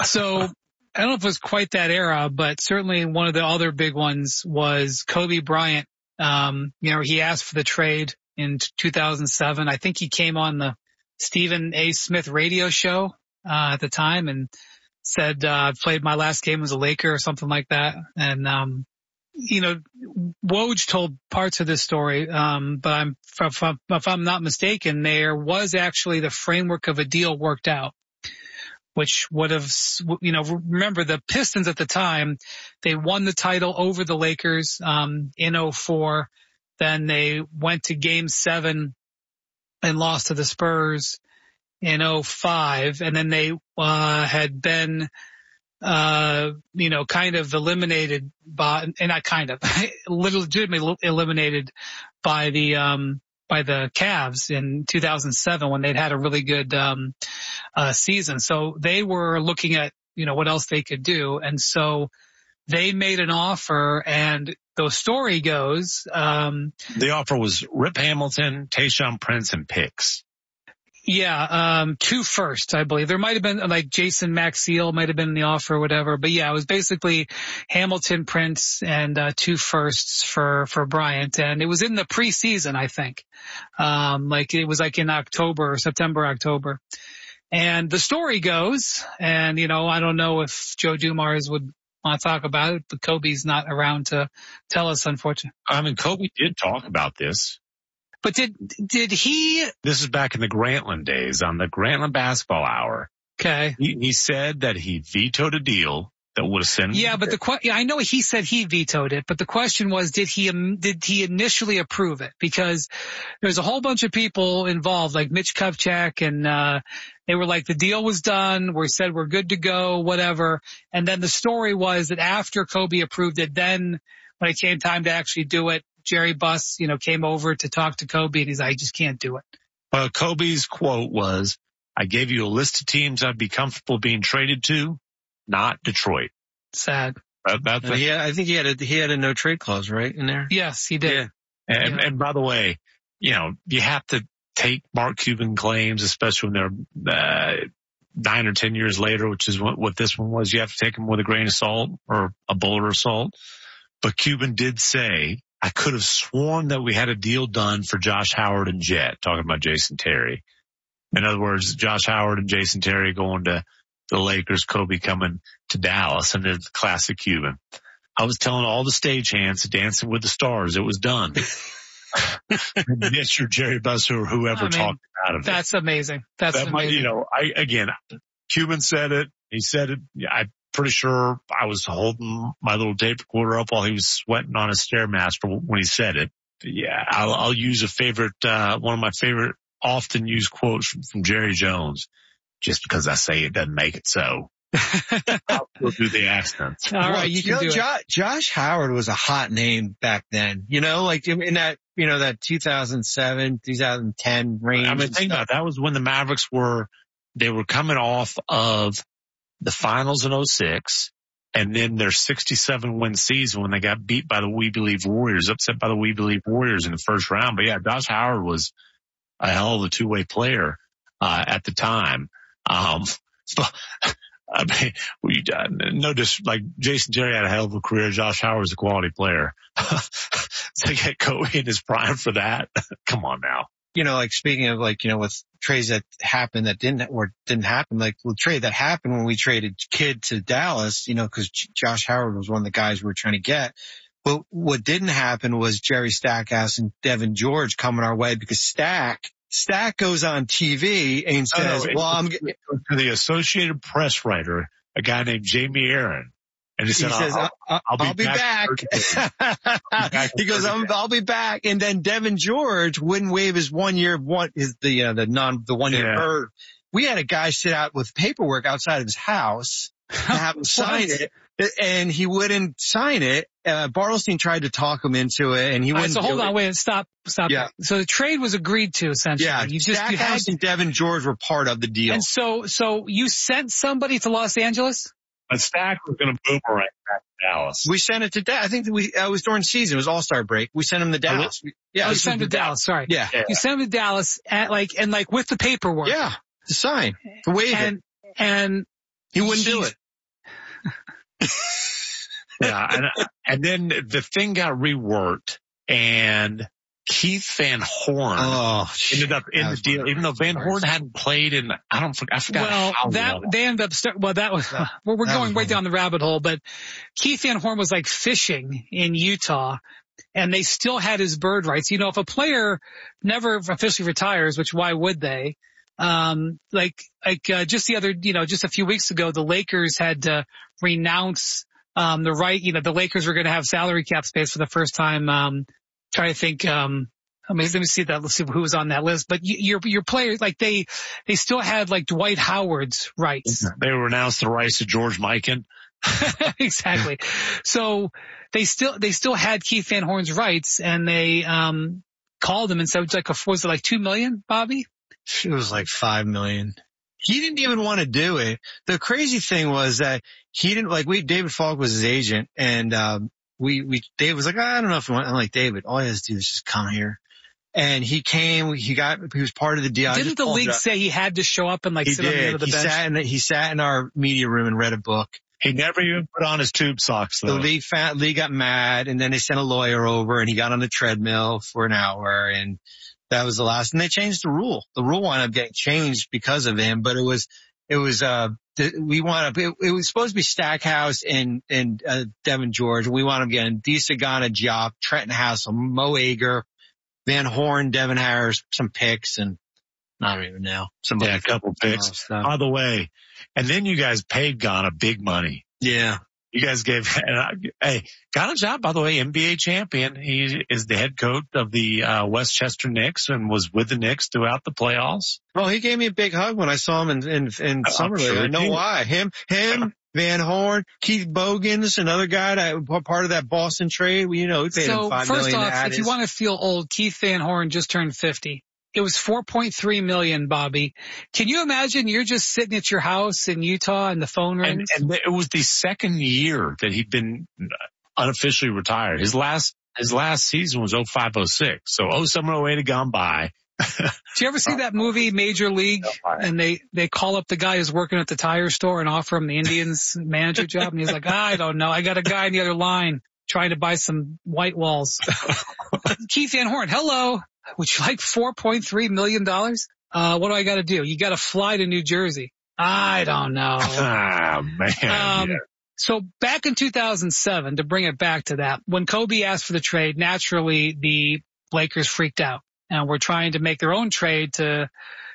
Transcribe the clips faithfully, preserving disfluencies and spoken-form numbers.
So I don't know if it was quite that era, but certainly one of the other big ones was Kobe Bryant. Um, you know, he asked for the trade in two thousand seven. I think he came on the Stephen A. Smith radio show, uh, at the time and said, uh, I played my last game as a Laker or something like that. And, um, you know, Woj told parts of this story, um, but I'm, if I'm, if I'm not mistaken, there was actually the framework of a deal worked out, which would have, you know, remember the Pistons at the time, they won the title over the Lakers, um, in oh four. Then they went to game seven and lost to the Spurs in oh five. And then they, uh, had been, uh, you know, kind of eliminated by, and not kind of, legitimately eliminated by the, um, by the Cavs in two thousand seven when they'd had a really good, um, uh, season. So they were looking at, you know, what else they could do. And so they made an offer, and the story goes, um, the offer was Rip Hamilton, Tayshaun Prince, and picks. Yeah, um, two firsts, I believe. There might have been, like, Jason Maxiell might have been in the offer or whatever. But yeah, it was basically Hamilton, Prince, and, uh, two firsts for, for Bryant. And it was in the preseason, I think. Um, like, it was like in October or September, October. And the story goes, and, you know, I don't know if Joe Dumars would want to talk about it, but Kobe's not around to tell us, unfortunately. I mean, Kobe did talk about this. But did, did he? This is back in the Grantland days on the Grantland Basketball Hour. Okay. He, he said that he vetoed a deal that would have sent. Yeah, but the que- yeah, I know he said he vetoed it, but the question was, did he, um, did he initially approve it? Because there's a whole bunch of people involved, like Mitch Kupchak, and, uh, they were like, the deal was done. We said we're good to go, whatever. And then the story was that after Kobe approved it, then when it came time to actually do it, Jerry Buss, you know, came over to talk to Kobe, and he's like, I just can't do it. Well, Kobe's quote was, I gave you a list of teams I'd be comfortable being traded to, not Detroit. Sad. That, that's uh, yeah, I think he had a, he had a no trade clause, right, in there? Yes, he did. Yeah. And, yeah. and by the way, you know, you have to take Mark Cuban claims, especially when they're, uh, nine or ten years later, which is what, what this one was. You have to take them with a grain of salt or a boulder of salt. But Cuban did say, I could have sworn that we had a deal done for Josh Howard and Jet, talking about Jason Terry. In other words, Josh Howard and Jason Terry going to the Lakers, Kobe coming to Dallas, and it's classic Cuban. I was telling all the stagehands, Dancing with the Stars, it was done. Mister Jerry Buss or whoever I mean, talked out of it. That's amazing. That's that amazing. Might, you know, I, again, Cuban said it. He said it. I'm pretty sure I was holding my little tape recorder up while he was sweating on his Stairmaster when he said it. But yeah, I'll, I'll use a favorite, uh, one of my favorite often used quotes from, from Jerry Jones. Just because I say it doesn't make it so. I'll still do the accents. All right, well, you, you can know, do jo- it. Josh Howard was a hot name back then. You know, like in that, you know, that two thousand seven, two thousand ten range. I mean, think about it. That was when the Mavericks were, they were coming off of the finals in oh six, and then their sixty-seven win season when they got beat by the We Believe Warriors, upset by the We Believe Warriors in the first round. But yeah, Josh Howard was a hell of a two-way player, uh, at the time. Um, but, I mean, we, uh, no, just like Jason Terry had a hell of a career. Josh Howard's a quality player. To get Kobe in his prime for that. Come on now. You know, like speaking of like, you know, with trades that happened that didn't or didn't happen, like the trade that happened when we traded Kidd to Dallas, you know, cause J- Josh Howard was one of the guys we were trying to get. But what didn't happen was Jerry Stackhouse and Devin George coming our way because Stack, Stack goes on T V and says, oh, no, well, I'm to the Associated Press writer, a guy named Jamie Aaron. And he, he said, says, I'll, I'll, I'll, I'll be back. back. He goes, I'm, I'll be back. And then Devin George wouldn't waive his one year, one is the, uh, the non, the one year yeah. bird. We had a guy sit out with paperwork outside of his house to have him sign it. And he wouldn't sign it. Uh, Bartelstein tried to talk him into it, and he All wouldn't. Right, so hold do on, it. wait, stop, stop. Yeah. So the trade was agreed to essentially. Yeah, you just you had, and Devin George were part of the deal. And so, so you sent somebody to Los Angeles. But Stack was going to boomerang back to Dallas. We sent it to Dallas. I think that we uh, it was during season. It was All Star break. We sent him to Dallas. Oh, yeah, you sent him to Dallas. Sorry. Yeah. yeah, you sent him to Dallas at like and like with the paperwork. Yeah, to sign to waive and, it. And He wouldn't do it. Yeah. And, and then the thing got reworked and Keith Van Horn oh, ended up in the deal, even though Van Horn hadn't played in, I don't, I forgot well, how that, long. they ended up, start, well, that was, that, well, we're that going was right funny. down the rabbit hole, but Keith Van Horn was like fishing in Utah and they still had his bird rights. You know, if a player never officially retires, which why would they? Um, like, like, uh, just the other, you know, just a few weeks ago, the Lakers had to renounce, um, the right, you know, the Lakers were going to have salary cap space for the first time, um, trying to think, um, I mean, let me see that. Let's see who was on that list. But your your players, like they they still had like Dwight Howard's rights. They renounced the rights to George Mikan. Exactly. So they still they still had Keith Van Horn's rights, and they um called him and said, like, was it like two million, Bobby? It was like five million. He didn't even want to do it. The crazy thing was that he didn't like. We David Falk was his agent, and um, we we David was like, I don't know if you want. I'm like, David, all he has to do is just come here. And he came, he got, he was part of the deal. Didn't the league say he had to show up and like he sit on the end of the he bench? Sat in the, he sat in our media room and read a book. He never even put on his tube socks though. The league, found, league got mad and then they sent a lawyer over and he got on the treadmill for an hour and that was the last. And they changed the rule. The rule wound up getting changed because of him, but it was, it was, uh, we wound up, it, it was supposed to be Stackhouse and, and, uh, Devin George. We wound up getting D. Sagana, Diop, Trenton Hassel, Mo Ager, Van Horn, Devin Harris, some picks, and I don't even know. Somebody yeah, a couple picks. By the way, and then you guys paid Ghana big money. Yeah. You guys gave, and I, hey, got a job, by the way, N B A champion. He is the head coach of the uh, Westchester Knicks and was with the Knicks throughout the playoffs. Well, he gave me a big hug when I saw him in, in, in Summer League. Sure I know did. why. Him, him, Van Horn, Keith Bogans, another guy that part of that Boston trade. You know, we paid so him five first million. off, if you want to feel old, Keith Van Horn just turned fifty. It was four point three million, Bobby. Can you imagine you're just sitting at your house in Utah and the phone rings? And, and it was the second year that he'd been unofficially retired. His last, his last season was oh five oh six. So oh seven oh eight had gone by. Did you ever see that movie Major League? And they, they call up the guy who's working at the tire store and offer him the Indians manager job. And he's like, I don't know. I got a guy on the other line trying to buy some white walls. Keith Van Horn, hello. Would you like four point three million dollars? Uh, what do I got to do? You got to fly to New Jersey. I don't know. Ah, man. Um, yeah. So back in two thousand seven, to bring it back to that, when Kobe asked for the trade, naturally the Lakers freaked out and were trying to make their own trade to,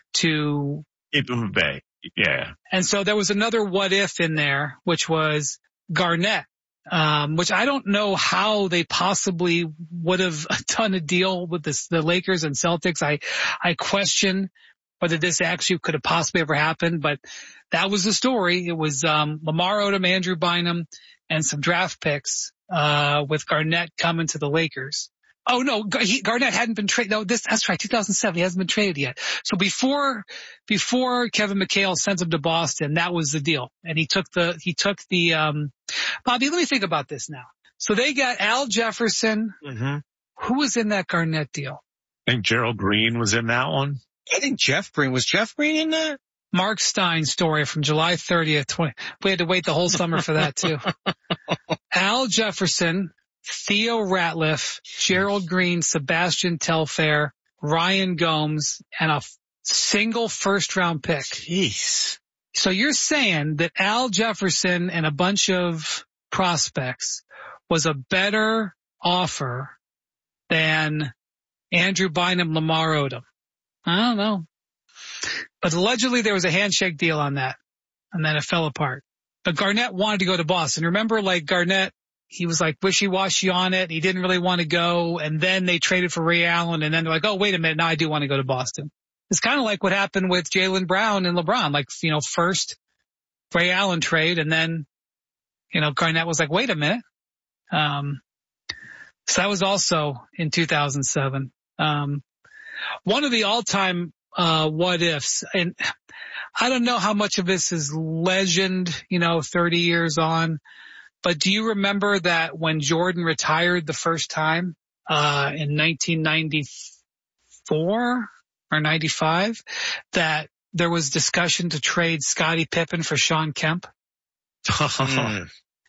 to keep him at bay. Yeah. And so there was another what if in there, which was Garnett. Um, which I don't know how they possibly would have done a deal with this, the Lakers and Celtics. I, I question whether this actually could have possibly ever happened, but that was the story. It was, um, Lamar Odom, Andrew Bynum, and some draft picks, uh, with Garnett coming to the Lakers. Oh no, he, Garnett hadn't been traded. No, this, that's right. two thousand seven. He hasn't been traded yet. So before, before Kevin McHale sent him to Boston, that was the deal. And he took the, he took the, um, Bobby, let me think about this now. So they got Al Jefferson. Mm-hmm. Who was in that Garnett deal? I think Gerald Green was in that one. I think Jeff Green, was Jeff Green in that? Mark Stein story from July thirtieth. twenty We had to wait the whole summer for that too. Al Jefferson, Theo Ratliff, Gerald Green, Sebastian Telfair, Ryan Gomes, and a f- single first round pick. Jeez. So you're saying that Al Jefferson and a bunch of prospects was a better offer than Andrew Bynum, Lamar Odom? I don't know. But allegedly there was a handshake deal on that, and then it fell apart. But Garnett wanted to go to Boston. Remember, like Garnett, he was like wishy-washy on it. He didn't really want to go. And then they traded for Ray Allen. And then they're like, oh, wait a minute. Now I do want to go to Boston. It's kind of like what happened with Jaylen Brown and LeBron. Like, you know, first Ray Allen trade. And then, you know, Garnett was like, wait a minute. Um, so that was also in two thousand seven. Um, one of the all-time, uh, what ifs. And I don't know how much of this is legend, you know, thirty years on. But do you remember that when Jordan retired the first time, uh, in nineteen ninety-four or ninety-five, that there was discussion to trade Scottie Pippen for Shawn Kemp. mm.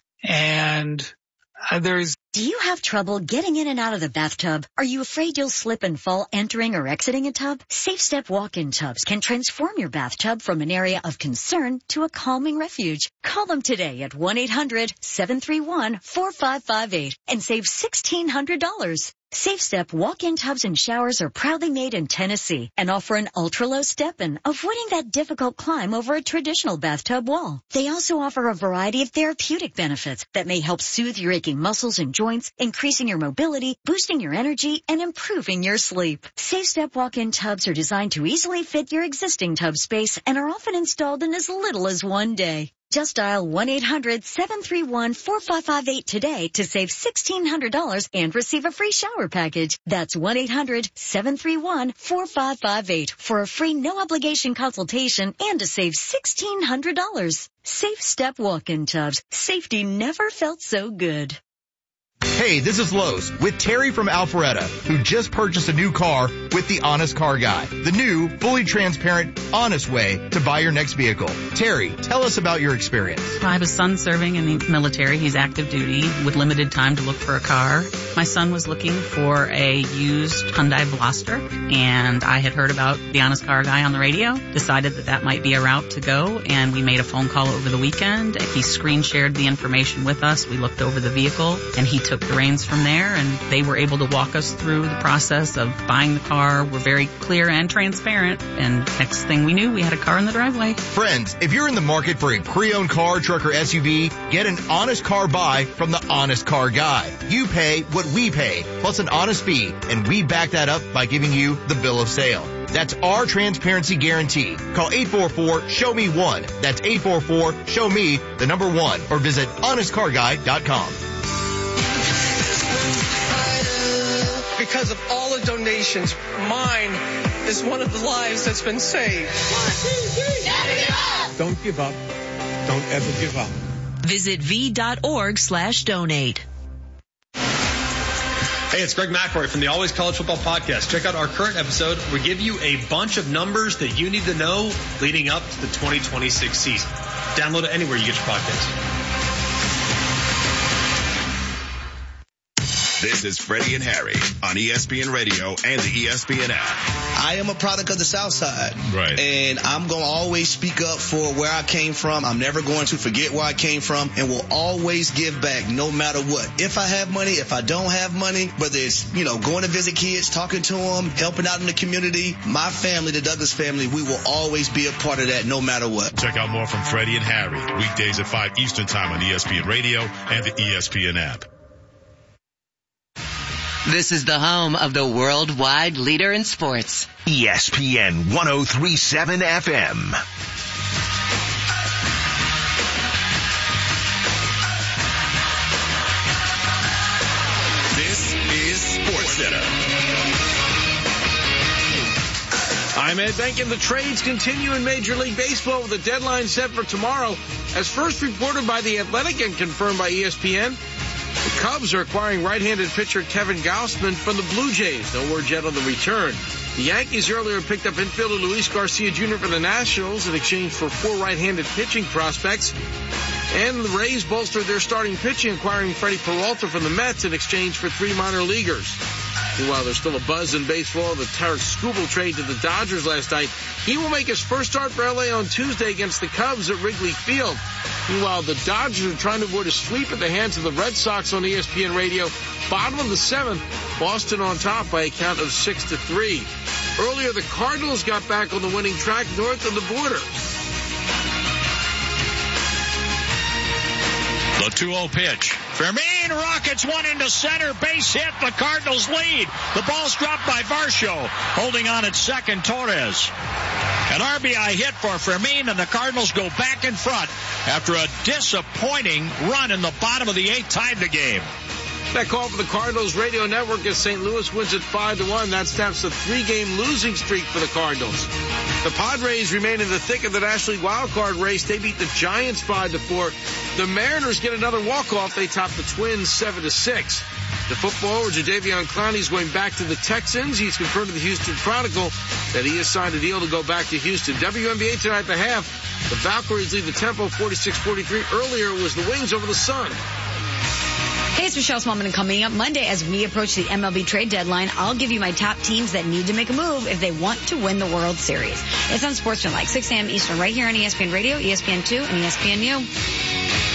And uh, there's... Do you have trouble getting in and out of the bathtub? Are you afraid you'll slip and fall entering or exiting a tub? Safe Step walk-in tubs can transform your bathtub from an area of concern to a calming refuge. Call them today at one eight hundred seven three one four five five eight and save sixteen hundred dollars. Safe Step walk-in tubs and showers are proudly made in Tennessee and offer an ultra-low step-in, avoiding that difficult climb over a traditional bathtub wall. They also offer a variety of therapeutic benefits that may help soothe your aching muscles and joints, increasing your mobility, boosting your energy, and improving your sleep. Safe Step walk-in tubs are designed to easily fit your existing tub space and are often installed in as little as one day. Just dial one eight hundred seven three one four five five eight today to save sixteen hundred dollars and receive a free shower package. That's one eight hundred seven three one four five five eight for a free no-obligation consultation and to save sixteen hundred dollars. Safe Step walk-in tubs. Safety never felt so good. Hey, this is Lowe's with Terry from Alpharetta, who just purchased a new car with the Honest Car Guy, the new, fully transparent, honest way to buy your next vehicle. Terry, tell us about your experience. I have a son serving in the military. He's active duty with limited time to look for a car. My son was looking for a used Hyundai Veloster, and I had heard about the Honest Car Guy on the radio, decided that that might be a route to go, and we made a phone call over the weekend. He screen shared the information with us. We looked over the vehicle, and he took the reins from there, and they were able to walk us through the process of buying the car. We're very clear and transparent, and next thing we knew, we had a car in the driveway. Friends, if you're in the market for a pre-owned car, truck, or S U V, get an honest car buy from the Honest Car Guy. You pay what we pay, plus an honest fee, and we back that up by giving you the bill of sale. That's our transparency guarantee. Call eight four four, show me one. That's eight four four, show me the number one, or visit honest car guy dot com. Because of all the donations, mine is one of the lives that's been saved. One, two, three, never give up! Don't give up. Don't ever give up. Visit v.org slash donate. Hey, it's Greg McElroy from the Always College Football Podcast. Check out our current episode. We give you a bunch of numbers that you need to know leading up to the twenty twenty-six season. Download it anywhere you get your podcasts. This is Freddie and Harry on E S P N Radio and the E S P N app. I am a product of the South Side. Right. And I'm going to always speak up for where I came from. I'm never going to forget where I came from, and will always give back no matter what. If I have money, if I don't have money, whether it's, you know, going to visit kids, talking to them, helping out in the community, my family, the Douglas family, we will always be a part of that no matter what. Check out more from Freddie and Harry weekdays at five Eastern Time on E S P N Radio and the E S P N app. This is the home of the worldwide leader in sports. E S P N one oh three point seven F M. This is SportsCenter. I'm Ed Benkin. The trades continue in Major League Baseball with a deadline set for tomorrow. As first reported by The Athletic and confirmed by E S P N, the Cubs are acquiring right-handed pitcher Kevin Gausman from the Blue Jays. No word yet on the return. The Yankees earlier picked up infielder Luis Garcia Junior for the Nationals in exchange for four right-handed pitching prospects. And the Rays bolstered their starting pitching, acquiring Freddie Peralta from the Mets in exchange for three minor leaguers. Meanwhile, there's still a buzz in baseball. The Tarik Skubal trade to the Dodgers last night. He will make his first start for L A on Tuesday against the Cubs at Wrigley Field. Meanwhile, the Dodgers are trying to avoid a sweep at the hands of the Red Sox on E S P N Radio. Bottom of the seventh, Boston on top by a count of six to three. Earlier, the Cardinals got back on the winning track north of the border. The two oh pitch. Fermin rockets one into center. Base hit. The Cardinals lead. The ball's dropped by Varsho. Holding on at second, Torres. An R B I hit for Fermin, and the Cardinals go back in front after a disappointing run in the bottom of the eighth tied the game. That call for the Cardinals radio network as Saint Louis wins it five to one. That snaps a three-game losing streak for the Cardinals. The Padres remain in the thick of the National League wildcard race. They beat the Giants five to four. The Mariners get another walk-off. They top the Twins seven to six. The footballer, Jadeveon Clowney, is going back to the Texans. He's confirmed to the Houston Chronicle that he has signed a deal to go back to Houston. W N B A tonight at the half. The Valkyries lead the tempo forty-six forty-three. Earlier it was the Wings over the Sun. Hey, it's Michelle Smallman, and coming up Monday as we approach the M L B trade deadline, I'll give you my top teams that need to make a move if they want to win the World Series. It's on Sportsmanlike, six a.m. Eastern, right here on E S P N Radio, E S P N two, and E S P N U.